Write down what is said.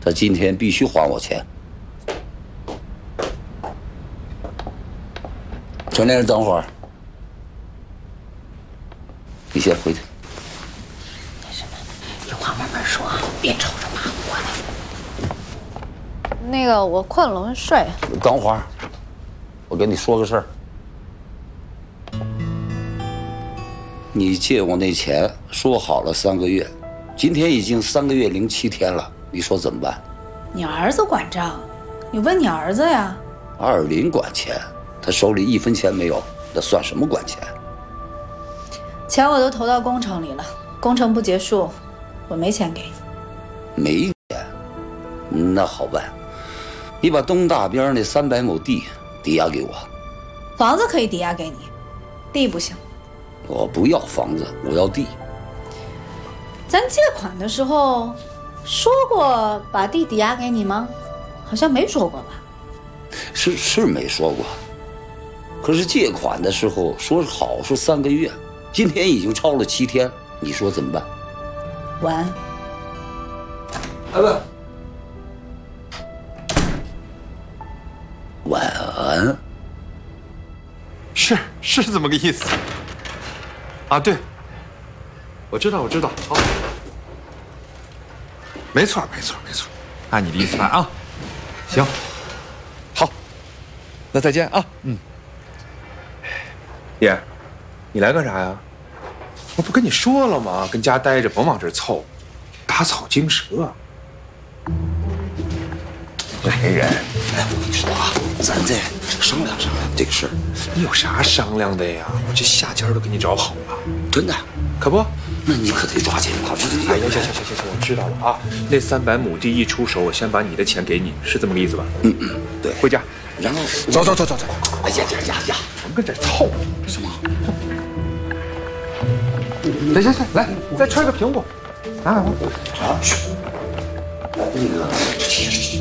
他今天必须还我钱。成年人，等会儿，你先回去。 那什么，有话慢慢说啊，别吵着骂我了。 那个，我困了，我睡。 等会儿，我跟你说个事儿。你借我那钱说好了3个月，今天已经3个月07天了，你说怎么办？ 你儿子管账，你问你儿子呀。 二林管钱，他手里1分钱没有，那算什么管钱？ 钱我都投到工程里了，工程不结束，我没钱给你。 没钱？那好办，你把东大边那300亩地抵押给我。 房子可以抵押给你，地不行。 我不要房子，我要地。 咱借款的时候说过把地抵押给你吗？好像没说过吧？ 是没说过，可是借款的时候说好是3个月，今天已经超了7天，你说怎么办？ 完。 晚安。 是这么个意思。啊，对，我知道，好，没错，按你的意思办啊。行，好，那再见啊。爷，你来干啥呀？我不跟你说了吗？跟家待着，甭往这儿凑，打草惊蛇。来人， 哎，我跟你说啊，咱再商量商量这个事儿。 你有啥商量的呀？我这下家都给你找好了。 真的？ 可不？ 那你可得抓紧了。 哎呀，行，我知道了啊。那300亩地一出手，我先把你的钱给你，是这么个意思吧？ 对。 回家， 然后走。 哎呀， 甭跟这凑。 什么？ 行，来，再揣个苹果，拿。 啊，那个。